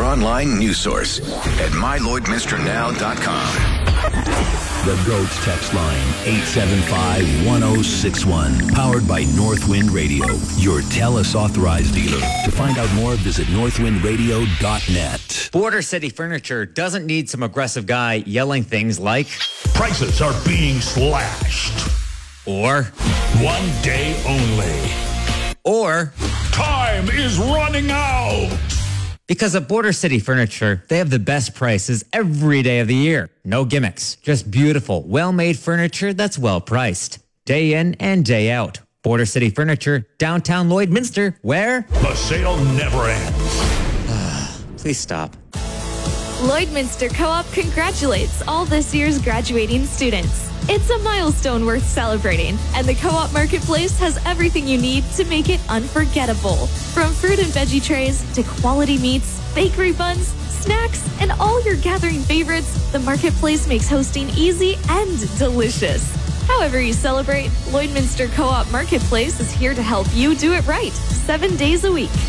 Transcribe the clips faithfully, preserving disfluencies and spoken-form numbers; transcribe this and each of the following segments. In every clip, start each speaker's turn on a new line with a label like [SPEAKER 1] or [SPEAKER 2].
[SPEAKER 1] online news source at my lloyd minster now dot com.
[SPEAKER 2] The GOAT text line, eight seven five, one oh six one. Powered by Northwind Radio, your TELUS authorized dealer. To find out more, visit northwind radio dot net.
[SPEAKER 3] Border City Furniture doesn't need some aggressive guy yelling things like,
[SPEAKER 4] prices are being slashed.
[SPEAKER 3] Or,
[SPEAKER 4] one day only.
[SPEAKER 3] Or,
[SPEAKER 4] time is running out.
[SPEAKER 3] Because at Border City Furniture, they have the best prices every day of the year. No gimmicks, just beautiful, well-made furniture that's well-priced. Day in and day out. Border City Furniture, downtown Lloydminster, where
[SPEAKER 4] the sale never ends.
[SPEAKER 3] Please stop.
[SPEAKER 5] Lloydminster Co-op congratulates all this year's graduating students. It's a milestone worth celebrating, and the Co-op Marketplace has everything you need to make it unforgettable. From fruit and veggie trays to quality meats, bakery buns, snacks, and all your gathering favorites, the Marketplace makes hosting easy and delicious. However you celebrate, Lloydminster Co-op Marketplace is here to help you do it right, seven days a week.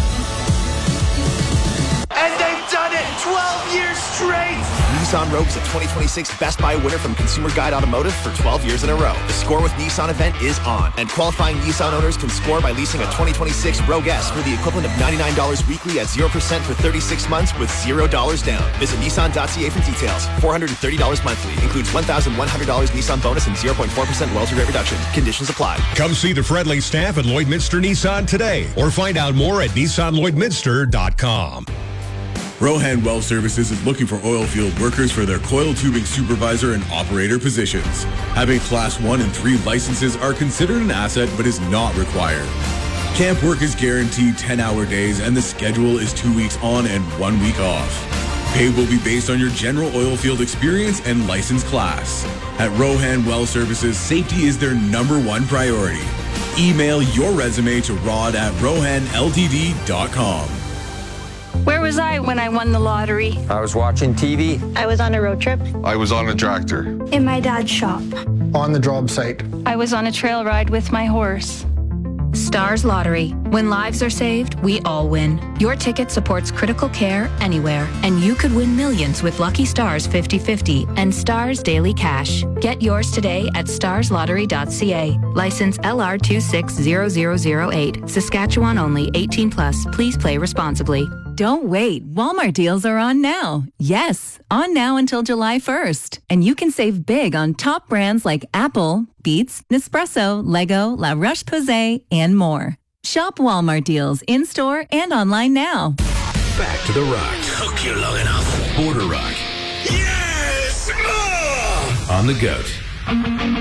[SPEAKER 6] And they've done it twelve years straight! Nissan Rogue is a twenty twenty-six Best Buy winner from Consumer Guide Automotive for twelve years in a row. The Score with Nissan event is on, and qualifying Nissan owners can score by leasing a twenty twenty-six Rogue S for the equivalent of ninety-nine dollars weekly at zero percent for thirty-six months with zero dollars down. Visit nissan dot c a for details. four hundred thirty dollars monthly. Includes one thousand one hundred dollars Nissan bonus and zero point four percent loyalty rate reduction. Conditions apply.
[SPEAKER 7] Come see the friendly staff at Lloydminster Nissan today, or find out more at nissan lloydminster dot com.
[SPEAKER 8] Rohan Well Services is looking for oil field workers for their coil tubing supervisor and operator positions. Having class one and three licenses are considered an asset but is not required. Camp work is guaranteed ten-hour days and the schedule is two weeks on and one week off. Pay will be based on your general oil field experience and license class. At Rohan Well Services, safety is their number one priority. Email your resume to rod at rohan l t d dot com.
[SPEAKER 9] Where was I when I won the lottery?
[SPEAKER 10] I was watching T V.
[SPEAKER 11] I was on a road trip.
[SPEAKER 12] I was on a tractor.
[SPEAKER 11] In my dad's shop.
[SPEAKER 13] On the job site.
[SPEAKER 9] I was on a trail ride with my horse.
[SPEAKER 14] Stars Lottery. When lives are saved, we all win. Your ticket supports critical care anywhere, and you could win millions with Lucky Stars fifty fifty and Stars Daily Cash. Get yours today at stars lottery dot c a. License L R two six zero zero zero eight. Saskatchewan only. eighteen plus. Please play responsibly.
[SPEAKER 15] Don't wait. Walmart deals are on now. Yes, on now until July first. And you can save big on top brands like Apple, Beats, Nespresso, Lego, La Roche-Posay, and more. Shop Walmart deals in-store and online now.
[SPEAKER 2] Back to the rock.
[SPEAKER 4] Took you long enough.
[SPEAKER 2] Border Rock.
[SPEAKER 4] Yes!
[SPEAKER 2] On the GOAT.